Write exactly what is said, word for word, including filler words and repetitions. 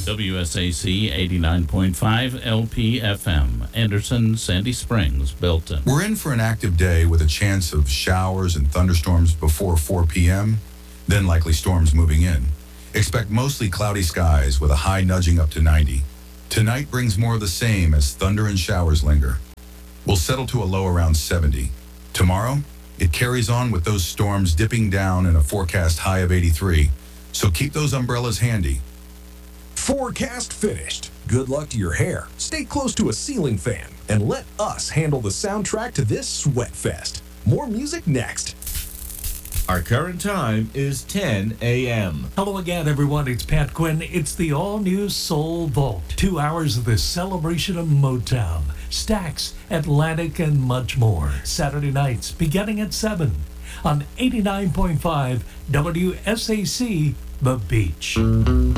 W S A C eighty-nine point five L P F M, Anderson, Sandy Springs, Belton. We're in for an active day with a chance of showers and thunderstorms before four p.m., then likely storms moving in. Expect mostly cloudy skies with a high nudging up to ninety. Tonight brings more of the same as thunder and showers linger. We'll settle to a low around seventy. Tomorrow, it carries on with those storms dipping down and a forecast high of eighty-three. So keep those umbrellas handy. Forecast finished. Good luck to your hair. Stay close to a ceiling fan and let us handle the soundtrack to this sweat fest. More music next. Our current time is ten a.m. Hello again, everyone. It's Pat Quinn. It's the all-new Soul Vault. Two hours of the celebration of Motown, Stax, Atlantic, and much more. Saturday nights, beginning at seven on eighty-nine point five W S A C, The Beach.